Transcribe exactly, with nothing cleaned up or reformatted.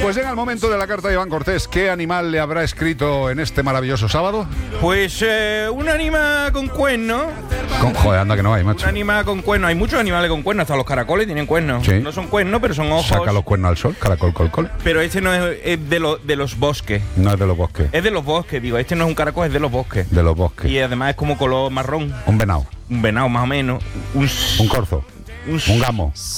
Pues llega el momento de la carta de Iván Cortés. ¿Qué animal le habrá escrito en este maravilloso sábado? Pues eh, un animal con cuernos. Con, joder, anda que no hay, Un macho. animal con cuernos. Hay muchos animales con cuernos. Hasta los caracoles tienen cuernos. Sí. No son cuernos, pero son ojos. Saca los cuernos al sol, caracol, col, col. Pero este no es, es de, lo- de los bosques. No es de los bosques. Es de los bosques, digo. Este no es un caracol, es de los bosques. De los bosques. Y además es como color marrón. Un venado. Un venado, más o menos. Un, Un corzo. un, Un gamo.